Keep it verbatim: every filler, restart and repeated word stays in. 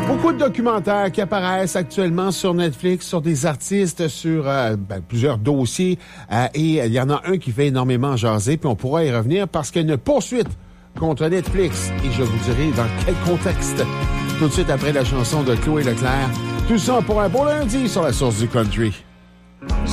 Beaucoup de documentaires qui apparaissent actuellement sur Netflix, sur des artistes, sur euh, ben, plusieurs dossiers. Euh, et il y en a un qui fait énormément jaser, puis on pourra y revenir parce qu'il y a une poursuite contre Netflix. Et je vous dirai dans quel contexte. Tout de suite après la chanson de Chloé Leclerc. Tout ça pour un beau lundi sur la source du country.